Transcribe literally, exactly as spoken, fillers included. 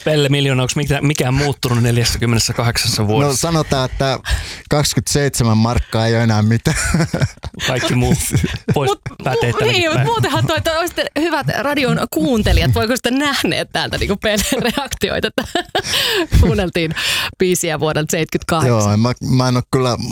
Pelle Miljoona, onko mikään muuttunut neljäkymmentäkahdeksan vuodessa? No sanotaan, että kaksikymmentäseitsemän markkaa ei ole enää mitään. Kaikki muu pois pätee mu- Niin, mutta muutenhan toi, että olisitte hyvät radion kuuntelijat, voiko sitten nähneet täältä niin Pellen reaktioita, että kuunneltiin biisiä vuodelta seitsemänkymmentäkahdeksan. Joo, mä, mä en ole kyllä